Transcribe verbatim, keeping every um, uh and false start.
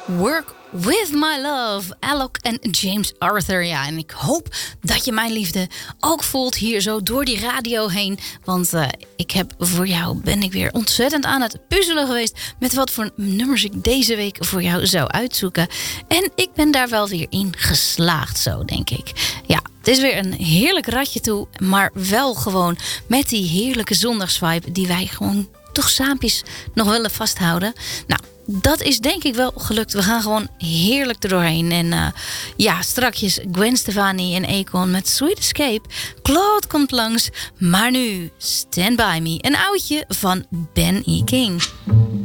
Work with my love, Alok en James Arthur. Ja, en ik hoop dat je mijn liefde ook voelt hier zo door die radio heen. Want uh, ik heb voor jou, ben ik weer ontzettend aan het puzzelen geweest met wat voor nummers ik deze week voor jou zou uitzoeken. En ik ben daar wel weer in geslaagd, zo denk ik. Ja, het is weer een heerlijk ratje toe, maar wel gewoon met die heerlijke zondagsvibe die wij gewoon toch saampjes nog willen vasthouden. Nou, dat is denk ik wel gelukt. We gaan gewoon heerlijk er doorheen. En uh, ja, strakjes Gwen Stefani en Akon met Sweet Escape. Claude komt langs. Maar nu Stand By Me. Een oudje van Ben E. King.